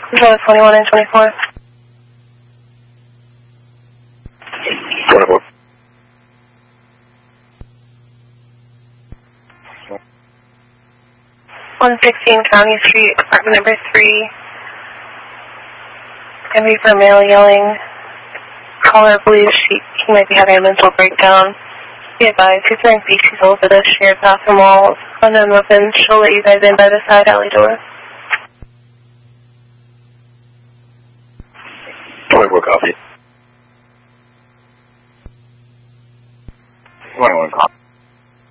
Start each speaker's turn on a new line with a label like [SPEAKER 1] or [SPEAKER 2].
[SPEAKER 1] Control 21 and 24.
[SPEAKER 2] 24.
[SPEAKER 1] $116 County Street, apartment number 3. Gonna be for a male yelling. Caller believes he might be having a mental breakdown. Be advised, he's wearing feces over the shared bathroom walls. When I'm open, she'll let you guys in by the side alley door.
[SPEAKER 2] 24 copy.